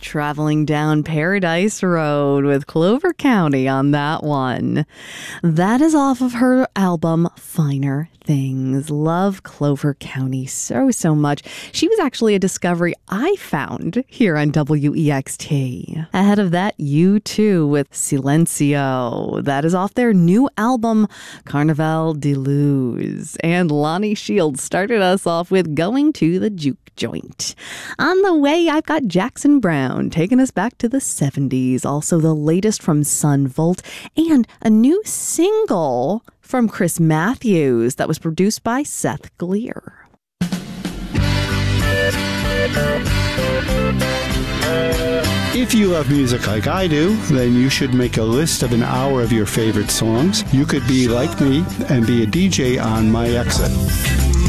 traveling down Paradise Road with Clover County on that one. That is off of her album, Finer Things. Love Clover County so much. She was actually a discovery I found here on WEXT. Ahead of that, U2 with Silencio. That is off their new album, Carnaval de Luz. And Lonnie Shields started us off with Going to the Juke Joint. On the way, I've got Jackson Browne taking us back to the 70s. Also the latest from Son Volt and a new single from Chris Matthews that was produced by Seth Gleer. If you love music like I do, then you should make a list of an hour of your favorite songs. You could be like me and be a DJ on My Exit.